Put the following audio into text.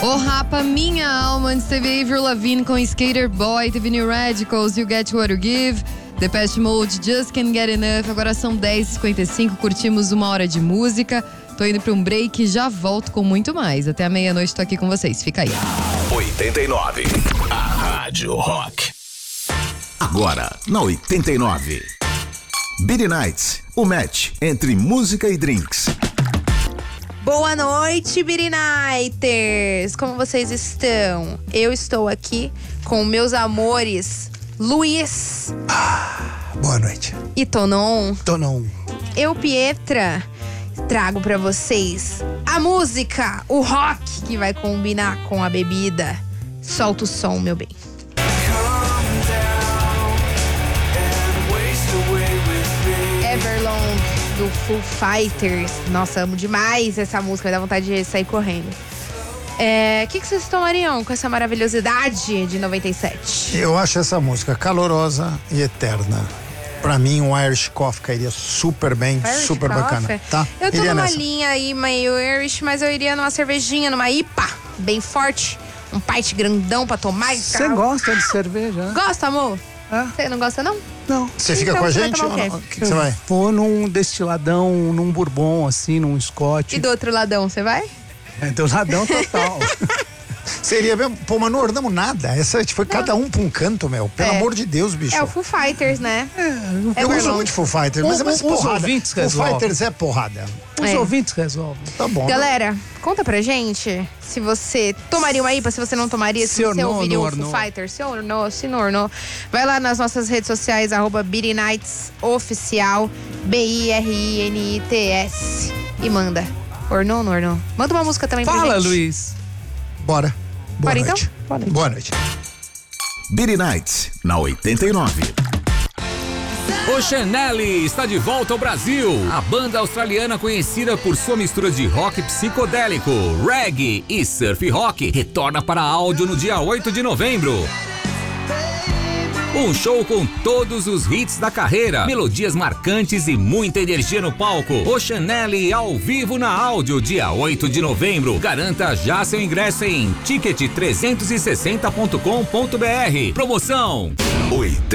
O Rapa Minha Alma, antes teve Avril Lavigne com Skater Boy, teve New Radicals, You Get What You Give, Depeche Mode, Just Can't Get Enough. Agora são 10h55, curtimos 1 hora de música. Tô indo pra um break e já volto com muito mais. Até a meia-noite tô aqui com vocês, fica aí. 89, a Rádio Rock. Agora, na 89. Beat Nights, o match entre música e drinks. Boa noite, Beat Nighters! Como vocês estão? Eu estou aqui com meus amores Luiz. Boa noite. E Tonon. Eu, Pietra, trago pra vocês a música, o rock que vai combinar com a bebida. Solta o som, meu bem. Everlong, do Foo Fighters. Nossa, amo demais essa música, vai dar vontade de sair correndo. O que vocês tomariam com essa maravilhosidade de 97? Eu acho essa música calorosa e eterna. Pra mim, um Irish Coffee cairia super bem, Irish super Coffee? bacana. Tá? Eu tô Iria numa nessa. linha aí meio Irish, mas eu iria numa cervejinha, numa IPA, bem forte. Um pint grandão pra tomar e Você tal. gosta de cerveja? né? Gosta, amor? É. Você não gosta, não? Não. Você fica Então com a você vai gente tomar ou o quê? não? O que você vai? Vou num destiladão, num bourbon, assim, num scotch. E do outro ladão, você vai? Destiladão total. Seria mesmo. Pô, mas não ornamos nada. Essa foi cada um pra um canto, meu. Pelo É. amor de Deus, bicho. É o Foo Fighters, né? Eu uso Everlong. muito Foo Fighters, mas é mais Os porrada. ouvintes Foo resolvem. Fighters é porrada. Os É. ouvintes resolvem. Tá bom. Galera, conta pra gente se você tomaria uma IPA, se você não tomaria, se Se você ornou, ouviria não o ornou. Foo Fighters, se ornou, se não ornou. Vai lá nas nossas redes sociais, @Beat Nights Oficial, BIRINITS, e manda. Ornou ou não ornou? Manda uma música também pra Fala, gente. Luiz. Bora. Boa Bora, noite. então? Boa noite. Boa noite. Beat Nights, na 89. Oceanelli está de volta ao Brasil. A banda australiana, conhecida por sua mistura de rock psicodélico, reggae e surf rock, retorna para áudio no dia 8 de novembro. Um show com todos os hits da carreira, melodias marcantes e muita energia no palco. Oceanelli ao vivo na áudio, dia 8 de novembro. Garanta já seu ingresso em ticket360.com.br. Promoção